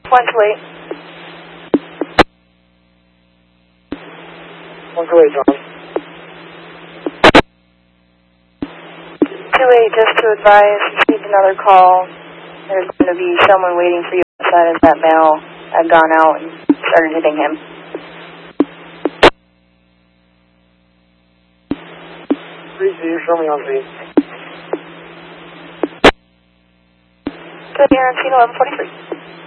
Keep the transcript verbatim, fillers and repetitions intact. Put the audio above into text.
One two eight. One two eight, John. Two eight, just to advise, received another call. There's going to be someone waiting for you outside as that male had gone out and started hitting him. Three Z, show me on Z. Good, here on scene eleven forty-three.